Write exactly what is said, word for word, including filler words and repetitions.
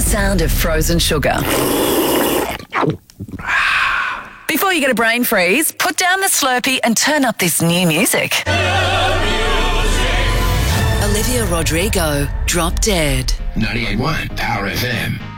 sound of frozen sugar. Before you get a brain freeze, put down the Slurpee and turn up this new music. Olivia Rodrigo, Drop Dead. ninety-eight point one Power F M.